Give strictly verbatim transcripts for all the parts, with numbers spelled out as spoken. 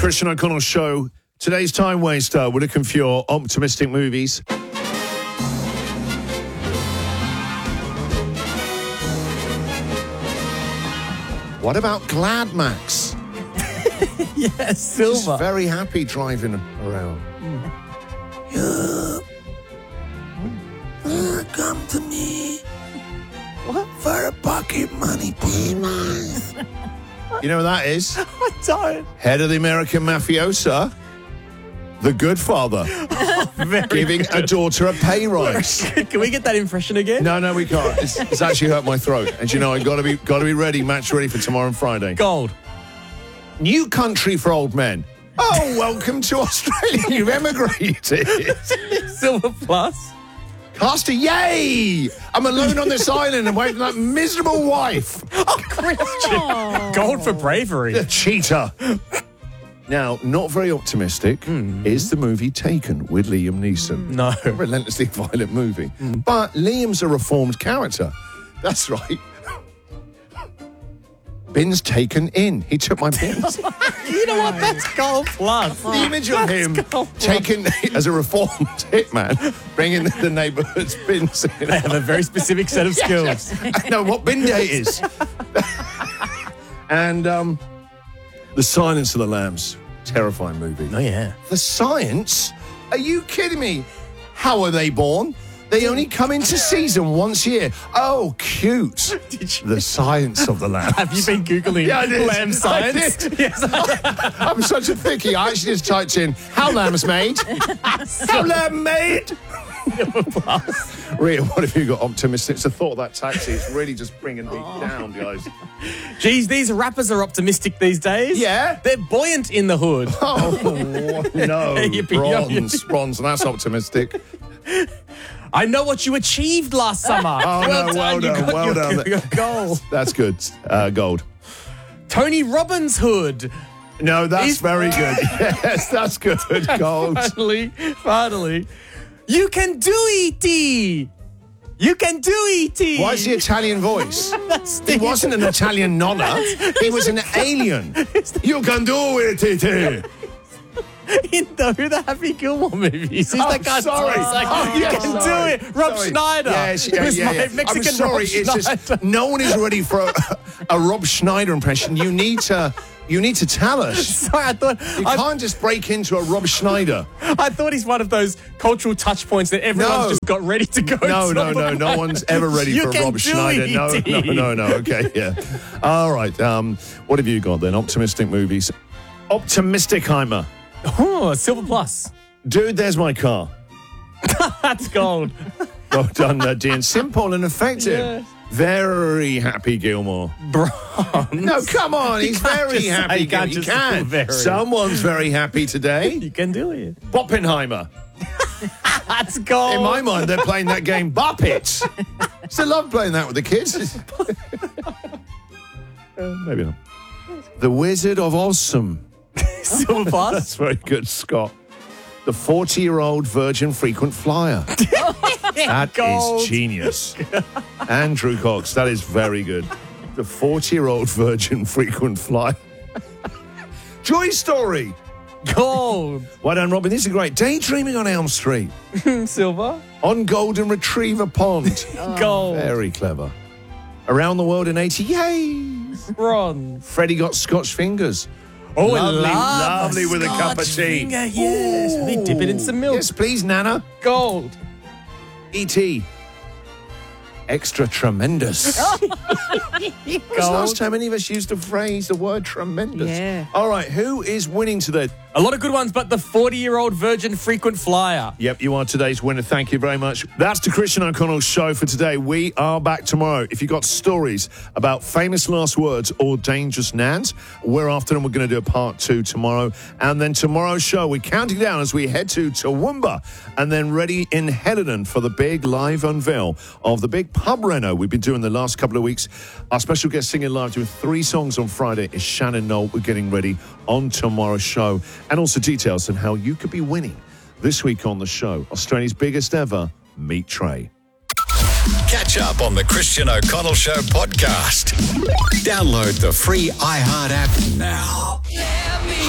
Christian O'Connell Show. Today's Time Waster. We're looking for your optimistic movies. What about Glad Max? Yes, Silver. He's very happy driving around. Mm. Uh, come to me. What? For a pocket money, please. You know what that is? I don't. Head of the American mafiosa, the good father, Very giving good. a daughter a pay rise. Can we get that impression again? No, no, we can't. It's, it's actually hurt my throat. And you know, I got to be, got to be ready, match ready for tomorrow and Friday. Gold. New country for old men. Oh, welcome to Australia. You've emigrated. Silver plus. Caster, yay! I'm alone on this island and waiting for that miserable wife. Oh, Christian. Gold for bravery. The cheater. Now, not very optimistic mm. is the movie Taken with Liam Neeson. No. A relentlessly violent movie. Mm. But Liam's a reformed character. That's right. Bins taken in. He took my bins. You know what? That's gold plus. The image of him taken as a reformed hitman, bringing the neighbourhood's bins in. They have a very specific set of skills. Yes, yes. I know what bin day is. And um, The Silence of the Lambs. Terrifying movie. Oh, yeah. The Science? Are you kidding me? How are they born? They only come into season once a year. Oh, cute. Did you? The Science of the Lambs. Have you been Googling yeah, I did. lamb science? I did. Yes, I I'm such a thickie. I actually just typed in, how lamb's made? How lamb made? Rhea, what have you got optimistic? It's the thought of that taxi. It's really just bringing me oh. down, guys. Geez, these rappers are optimistic these days. Yeah? They're buoyant in the hood. Oh, no. Bronze, bronze. That's optimistic. I know what you achieved last summer. Oh, well no, done. well You done, got well your, done. your goal. That's good. Uh, gold. Tony Robbins' hood. No, that's He's- very good. Yes, that's good. Gold. Finally, finally. You can do E T You can do E T Why is the Italian voice? He wasn't an Italian nonna. He was an alien. You can do it, E T In the, who the Happy Gilmore movies? He's Oh, that guy. sorry. He's like, Oh, you yes, can sorry. do it. Rob Sorry. Schneider. Yes, yeah, It was yeah, my yeah. Mexican I'm sorry. Rob It's Schneider. just no one is ready for a, a Rob Schneider impression. You need to. You need to tell us. Sorry, I thought You I, can't just break into a Rob Schneider. I thought he's one of those cultural touch points that everyone's No. just got ready to go. No, to. no, no. No one's ever ready You for can Rob do Schneider. it, No, E T no, no, no. Okay, yeah. All right. Um, what have you got then? Optimistic movies. Optimisticheimer. Oh, silver plus. Dude, there's my car. That's gold. Well done, uh, Dean. Simple and effective. Yeah. Very happy Gilmore. Bronze. No, come on. He's can't very just say- happy. you can't Gilmore. just You can. feel very. Someone's very happy today. You can do it. Oppenheimer. That's gold. In my mind, they're playing that game Bop It. Still love playing that with the kids. uh, maybe not. The Wizard of Awesome. Silver plus. That's very good, Scott. The forty-year-old virgin frequent flyer. That Gold. is genius. Andrew Cox, that is very good. The forty-year-old virgin frequent flyer. Joy Story. Gold. Well done, Robin. This is great. Daydreaming on Elm Street. Silver. On Golden Retriever Pond. Gold. Very clever. Around the World in eighty. Yay! Bronze. Freddie got Scotch fingers. Oh, Lovely, love lovely with a cup of Scotch tea. Finger, yes. Ooh. Maybe dip it in some milk. Yes, please, Nana. Gold. E T Extra tremendous. When was the last time any of us used the phrase, the word tremendous? Yeah. All right, who is winning today? A lot of good ones, but the forty-year-old virgin frequent flyer. Yep, you are today's winner. Thank you very much. That's the Christian O'Connell Show for today. We are back tomorrow. If you've got stories about famous last words or dangerous nans, we're after them. We're going to do a part two tomorrow. And then tomorrow's show, we're counting down as we head to Toowoomba and then ready in Helidon for the big live unveil of the big pub reno we've been doing the last couple of weeks. Our special guest singing live doing three songs on Friday is Shannon Knoll. We're getting ready on tomorrow's show. And also details on how you could be winning this week on the show. Australia's biggest ever Meet Trey. Catch up on the Christian O'Connell Show podcast. Download the free iHeart app now. Hi,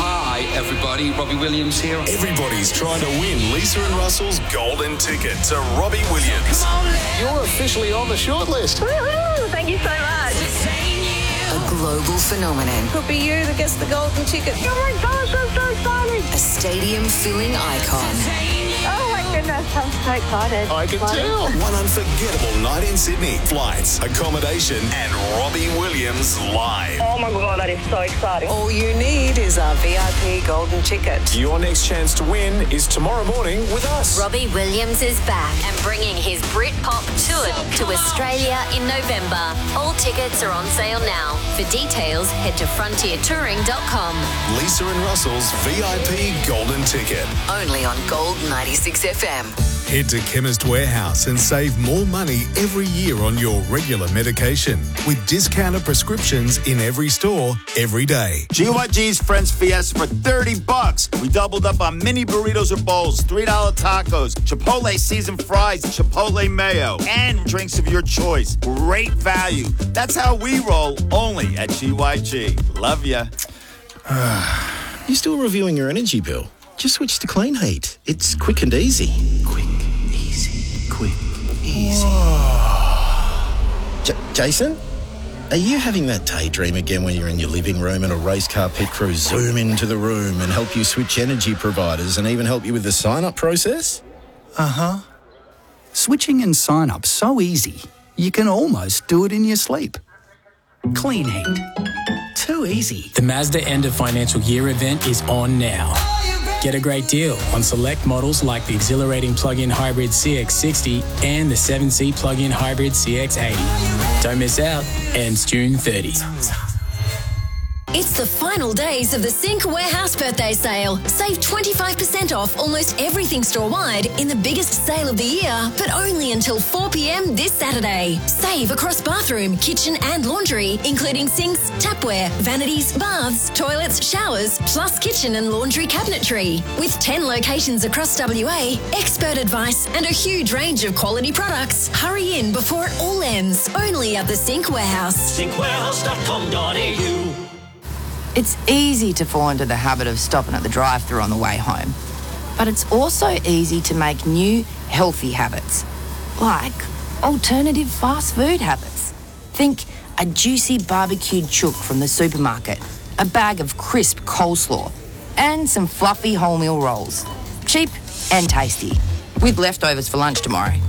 everybody, Robbie Williams here. Everybody's trying to win Lisa and Russell's golden ticket to Robbie Williams. You're officially on the shortlist. Woohoo! Thank you so much. A global phenomenon. Could be you that gets the golden ticket. Oh my gosh, I'm so excited. A stadium-filling icon. Oh my goodness, I'm so excited. I can tell. One unforgettable night in Sydney. Flights, accommodation, and Robbie Williams live. Oh my god, that is so exciting. All you need is a V I P golden ticket. Your next chance to win is tomorrow morning with us. Robbie Williams is back and bringing his Britpop tour to Australia in November. All tickets are on sale now. For details, head to frontier touring dot com. Lisa and Russell's V I P golden ticket. Only on Gold ninety-six F M. Head to Chemist Warehouse and save more money every year on your regular medication with discounted prescriptions in every store every day. G Y G's Friends Fiesta for thirty bucks. We doubled up on mini burritos or bowls, three dollar tacos, Chipotle seasoned fries, Chipotle mayo, and drinks of your choice. Great value. That's how we roll, only at G Y G. Love ya. You still reviewing your energy bill? Just switch to Clean Heat. It's quick and easy. Quick, easy, quick, easy. J- Jason? Are you having that daydream again when you're in your living room and a race car pit crew zoom into the room and help you switch energy providers and even help you with the sign-up process? Uh-huh. Switching and sign-up so easy, you can almost do it in your sleep. Clean Heat. Too easy. The Mazda End of Financial Year event is on now. Get a great deal on select models like the exhilarating plug-in hybrid C X sixty and the seven-seat plug-in hybrid C X eighty. Don't miss out. Ends June thirtieth. It's the final days of the Sync Warehouse birthday sale. Save twenty-five percent off almost everything store-wide in the biggest sale of the year, but only until four p.m. this Saturday. Save across bathroom, kitchen and laundry, including sinks, tapware, vanities, baths, toilets, showers, plus kitchen and laundry cabinetry. With ten locations across W A, expert advice and a huge range of quality products. Hurry in before it all ends. Only at the Sync Warehouse. sync warehouse dot com dot a u. It's easy to fall into the habit of stopping at the drive-thru on the way home. But it's also easy to make new, healthy habits, like alternative fast food habits. Think a juicy barbecued chook from the supermarket, a bag of crisp coleslaw, and some fluffy wholemeal rolls. Cheap and tasty, with leftovers for lunch tomorrow.